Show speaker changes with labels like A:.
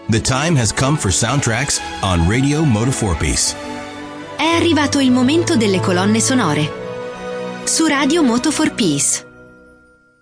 A: The time has come for soundtracks on Radio Moto 4 Piece.
B: È arrivato il momento delle colonne sonore. Su Radio Moto 4 Piece.